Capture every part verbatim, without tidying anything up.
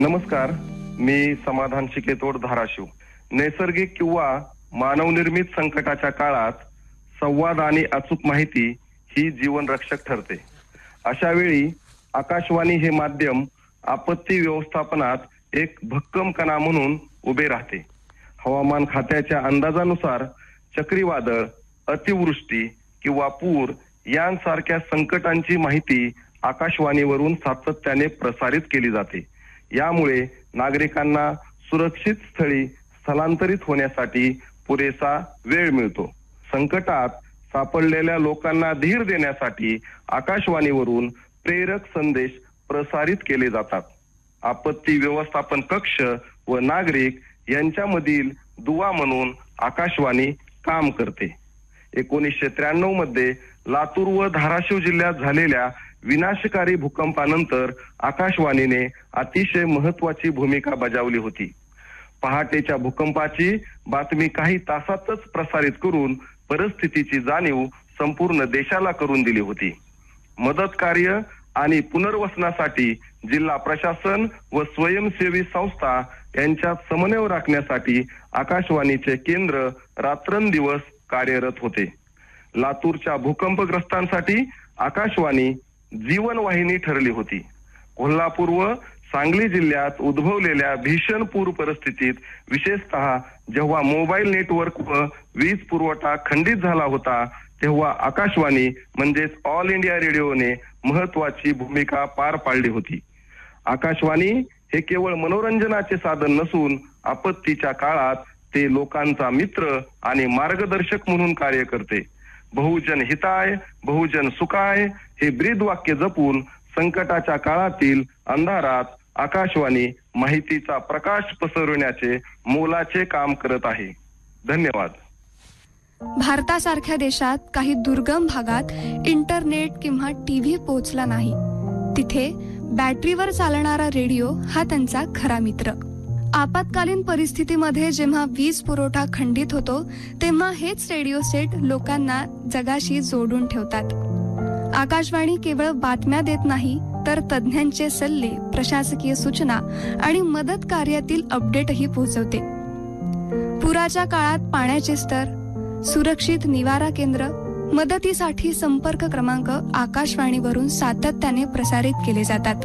नमस्कार, मी समाधान शिकेतोड, धाराशिव. नैसर्गिक किंवा मानवनिर्मित संकटाच्या काळात संवाद आणि अचूक माहिती ही जीवन रक्षक ठरते. अशा वेळी आकाशवाणी हे माध्यम आपत्ती व्यवस्थापनात एक भक्कम कणा म्हणून उभे राहते. हवामान खात्याच्या अंदाजानुसार चक्रीवादळ, अतिवृष्टी किंवा पूर यांसारख्या संकटांची माहिती आकाशवाणीवरून सातत्याने प्रसारित केली जाते. यामुळे नागरिकांना सुरक्षित स्थळी स्थलांतरित होण्यासाठी पुरेसा वेळ मिळतो. संकटात सापडलेल्या लोकांना धीर देण्यासाठी आकाशवाणीवरून प्रेरक संदेश प्रसारित केले जातात. आपत्ती व्यवस्थापन कक्ष व नागरिक यांच्यामधील दुवा म्हणून आकाशवाणी काम करते. एकोणीसशे त्र्याण्णव मध्ये लातूर व धाराशिव जिल्ह्यात झालेल्या विनाशकारी भूकंपानंतर आकाशवाणीने अतिशय महत्वाची भूमिका बजावली होती. पहाटेच्या भूकंपाची बातमी काही तासातच प्रसारित करून परिस्थितीची जाणीव संपूर्ण देशाला करून दिली होती. मदत कार्य आणि पुनर्वसनासाठी जिल्हा प्रशासन व स्वयंसेवी संस्था यांच्यात समन्वय राखण्यासाठी आकाशवाणीचे केंद्र रात्रंदिवस कार्यरत होते. लातूरच्या भूकंपग्रस्तांसाठी आकाशवाणी जीवनवाहिनी ठरली होती. कोल्हापूर व सांगली जिल्ह्यात उद्भवलेल्या भीषण पूर परिस्थितीत विशेषतः जेव्हा मोबाईल नेटवर्क व वीज पुरवठा खंडित झाला होता, तेव्हा आकाशवाणी म्हणजेच ऑल इंडिया रेडिओने महत्वाची भूमिका पार पाडली होती. आकाशवाणी हे केवळ मनोरंजनाचे साधन नसून आपत्तीच्या काळात ते लोकांचा मित्र आणि मार्गदर्शक म्हणून कार्य करते. बहुजन हिताय बहुजन सुखाय हे ब्रीद वाक्य जपून संकटाच्या काळातील अंधारात आकाशवाणी माहितीचा प्रकाश पसरवण्याचे मोलाचे काम करत आहे. धन्यवाद. भारतासारख्या देशात काही दुर्गम भागात इंटरनेट किंवा टीव्ही पोहोचला नाही. तिथे बॅटरीवर चालणारा रेडिओ हा त्यांचा खरा मित्र. आपत्कालीन परिस्थितीमध्ये जेव्हा वीज पुरवठा खंडित होतो, तेव्हा हेच रेडिओ सेट लोकांना जगाशी जोडून ठेवतात. आकाशवाणी केवळ बातम्या देत नाही, तर तज्ज्ञांचे सल्ले, प्रशासकीय सूचना आणि मदत कार्यातील अपडेटही पोहोचवते. पुराच्या काळात पाण्याचे स्तर, सुरक्षित निवारा केंद्र, मदतीसाठी संपर्क क्रमांक आकाशवाणीवरून सातत्याने प्रसारित केले जातात.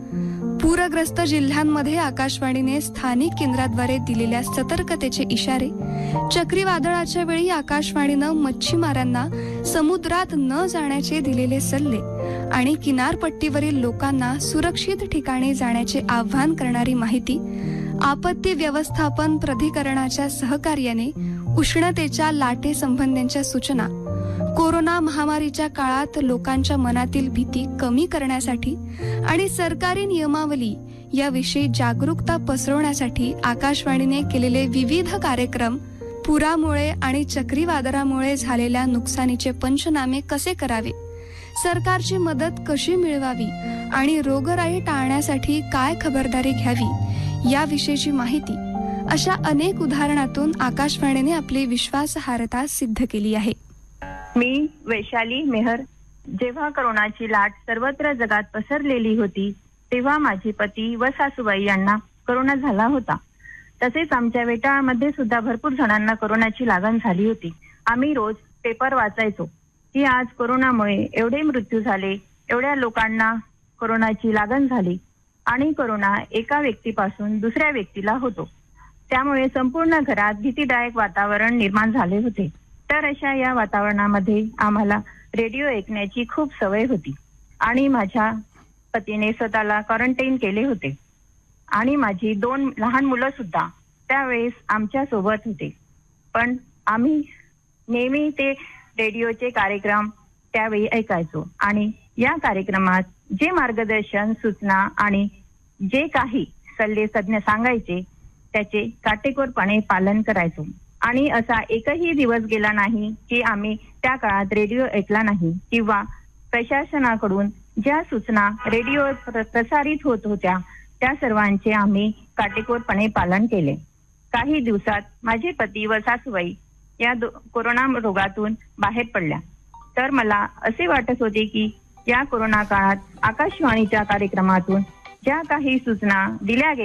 पूरग्रस्त जिल्ह्यांमध्ये आकाशवाणीने स्थानिक केंद्राद्वारे दिलेल्या सतर्कतेचे इशारे, चक्रीवादळाच्या वेळी आकाशवाणीनं मच्छीमारांना समुद्रात न जाण्याचे दिलेले सल्ले आणि किनारपट्टीवरील लोकांना सुरक्षित ठिकाणी जाण्याचे आवाहन करणारी माहिती, आपत्ती व्यवस्थापन प्राधिकरणाच्या सहकार्याने उष्णतेच्या लाटेसंबंधीच्या सूचना, कोरोना महामारीच्या काळात लोकांच्या मनातील भीती कमी करण्यासाठी आणि सरकारी नियमावली याविषयी जागरूकता पसरवण्यासाठी आकाशवाणीने केलेले विविध कार्यक्रम, पुरामुळे आणि चक्रीवादळामुळे झालेल्या नुकसानीचे पंचनामे कसे करावे, सरकारची मदत कशी मिळवावी आणि रोगराई टाळण्यासाठी काय खबरदारी घ्यावी याविषयीची माहिती, अशा अनेक उदाहरणातून आकाशवाणीने आपली विश्वासार्हता सिद्ध केली आहे. मी वैशाली मेहर. जेव्हा करोनाची लाट सर्वत्र जगात पसरलेली होती, तेव्हा माझे पती व सासूबाई यांना करोना झाला होता. तसेच आमच्या वेटाळामध्ये सुद्धा भरपूर जणांना करोनाची लागण झाली होती. आम्ही रोज पेपर वाचायचो की आज करोनामुळे एवढे मृत्यू झाले, एवढ्या लोकांना करोनाची लागण झाली आणि करोना एका व्यक्तीपासून दुसऱ्या व्यक्तीला होतो. त्यामुळे संपूर्ण घरात भीतीदायक वातावरण निर्माण झाले होते. तर अशा या वातावरणामध्ये आम्हाला रेडिओ ऐकण्याची खूप सवय होती आणि माझ्या पतीने स्वतःला क्वारंटाईन केले होते आणि माझी दोन लहान मुलं सुद्धा त्यावेळेस आमच्या सोबत होते. पण आम्ही नेहमी ते रेडिओचे कार्यक्रम त्यावेळी ऐकायचो आणि या कार्यक्रमात जे मार्गदर्शन, सूचना आणि जे काही सल्ले तज्ञ सांगायचे त्याचे काटेकोरपणे पालन करायचो. आणि असा एकही दिवस गेला नाही की आम्ही त्या काळात रेडिओ ऐकला नाही किंवा प्रशासनाकडून ज्या सूचना रेडिओ प्रसारित होत होत्या त्या सर्वांचे आम्ही काटेकोरपणे पालन केले. काही दिवसात माझे पती व सासूबाई या कोरोना रोगातून बाहेर पडल्या. तर मला असे वाटत होते की या कोरोना काळात आकाशवाणीच्या कार्यक्रमातून ज्या काही सूचना दिल्या गेल्या